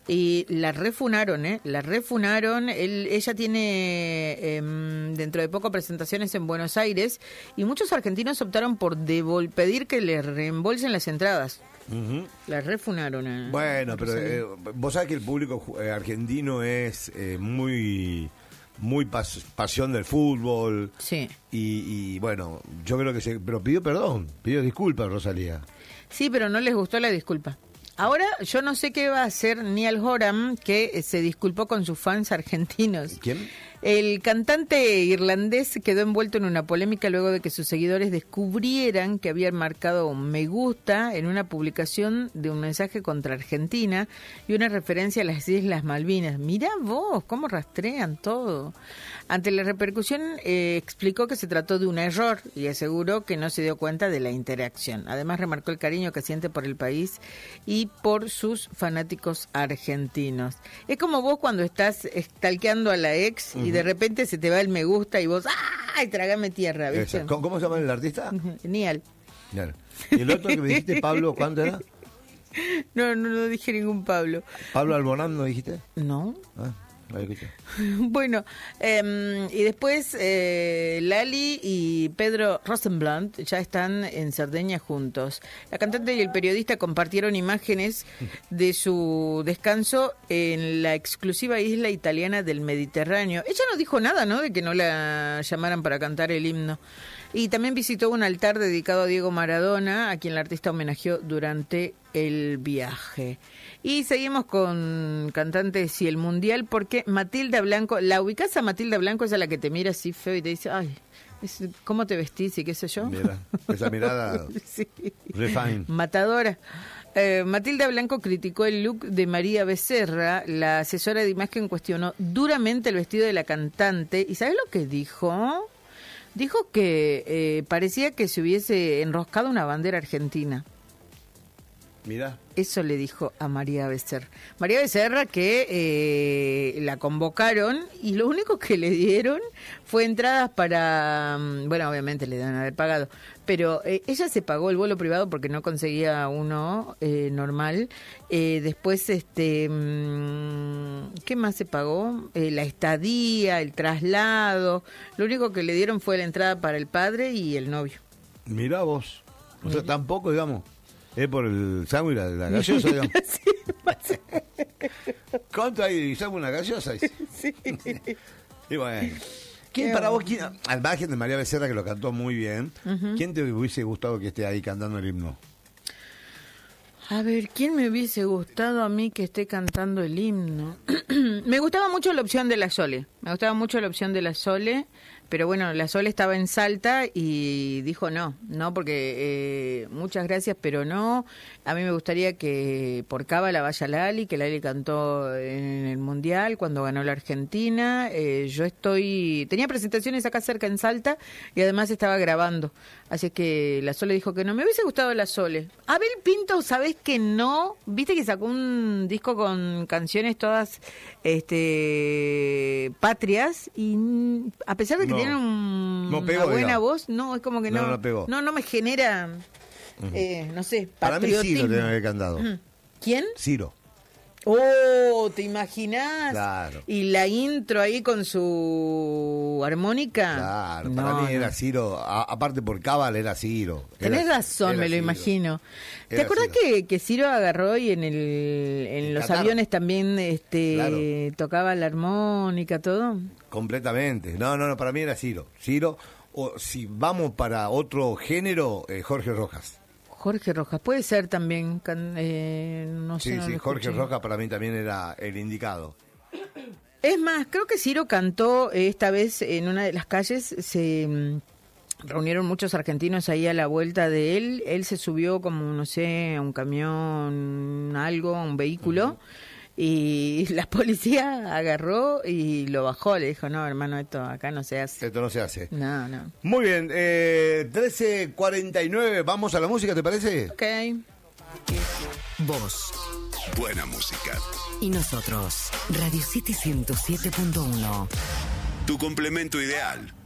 Y la refunaron, ella tiene dentro de poco presentaciones en Buenos Aires y muchos argentinos optaron por pedir que le reembolsen las entradas. Uh-huh. La refunaron. Bueno, pero vos sabés que el público argentino es muy pasión del fútbol. Sí. Y bueno, yo creo que pero pidió disculpas, Rosalía. Sí, pero no les gustó la disculpa. Ahora yo no sé qué va a hacer Niall Horan, que se disculpó con sus fans argentinos. ¿Quién? El cantante irlandés quedó envuelto en una polémica luego de que sus seguidores descubrieran que habían marcado un me gusta en una publicación de un mensaje contra Argentina y una referencia a las Islas Malvinas. Mirá vos, cómo rastrean todo. Ante la repercusión, explicó que se trató de un error y aseguró que no se dio cuenta de la interacción. Además, remarcó el cariño que siente por el país y por sus fanáticos argentinos. Es como vos cuando estás stalkeando a la ex y de repente se te va el me gusta y vos, ¡ay, trágame tierra! ¿Viste? ¿Cómo se llama el artista? Niall. ¿Y el otro que me dijiste, Pablo, cuánto era? No dije ningún Pablo. ¿Pablo Alborán no dijiste? No. Ahí escuché. Bueno, y después Lali y Pedro Rosenblatt ya están en Cerdeña juntos. La cantante y el periodista compartieron imágenes de su descanso en la exclusiva isla italiana del Mediterráneo. Ella no dijo nada, ¿no?, de que no la llamaran para cantar el himno. Y también visitó un altar dedicado a Diego Maradona, a quien la artista homenajeó durante el viaje. Y seguimos con cantantes y el mundial, porque Matilda Blanco, ¿la ubicás a Matilda Blanco? Esa es la que te mira así feo y te dice, ay, ¿cómo te vestís y qué sé yo? Mira, esa mirada sí. Refine. Matadora. Matilda Blanco criticó el look de María Becerra. La asesora de imagen cuestionó duramente el vestido de la cantante. ¿Y sabes lo que dijo? Dijo que parecía que se hubiese enroscado una bandera argentina. Mira. Eso le dijo a María Becerra. María Becerra que la convocaron y lo único que le dieron fue entradas para... Bueno, obviamente le deben haber pagado, pero ella se pagó el vuelo privado porque no conseguía uno normal. Después, ¿qué más se pagó? La estadía, el traslado. Lo único que le dieron fue la entrada para el padre y el novio. Mirá vos. O sea, tampoco, digamos... Es por el sándwich, la gaseosa, digamos. Sí, ¿Cuánto hay sándwich una gaseosa? Sí. Y bueno. ¿Quién para vos, al margen de María Becerra, que lo cantó muy bien, quién te hubiese gustado que esté ahí cantando el himno? A ver, ¿quién me hubiese gustado a mí que esté cantando el himno? Me gustaba mucho la opción de la Sole. Pero bueno, la Sole estaba en Salta y dijo no, porque muchas gracias, pero no. A mí me gustaría que por cábala vaya Lali, que Lali cantó en el Mundial cuando ganó la Argentina. Tenía presentaciones acá cerca en Salta y además estaba grabando. Así que la Sole dijo que no. Me hubiese gustado la Sole. Abel Pinto, ¿sabés que no? Viste que sacó un disco con canciones todas patrias y a pesar de que tienen una buena voz, no, es como que no pegó. No me genera, no sé, patriotismo. Para mí Ciro tiene que haber cantado. ¿Quién? Ciro. Oh, ¿te imaginás? Claro. Y la intro ahí con su armónica. Claro, para mí era Ciro, aparte por cábala era Ciro. Tenés razón, me lo imagino. ¿Te acuerdas que Ciro agarró y en los Qatar aviones también claro, tocaba la armónica, todo? Completamente. No, para mí era Ciro. Ciro, o si vamos para otro género, Jorge Rojas. Jorge Rojas, puede ser también, no sé. Sí, Jorge Rojas para mí también era el indicado. Es más, creo que Ciro cantó esta vez en una de las calles, se reunieron muchos argentinos ahí a la vuelta de él se subió como, no sé, a un camión, algo, un vehículo, y la policía agarró y lo bajó, le dijo, no, hermano, esto acá no se hace. Esto no se hace. No. Muy bien, 13:49, vamos a la música, ¿te parece? Ok. Vos. Buena música. Y nosotros, Radio City 107.1. Tu complemento ideal.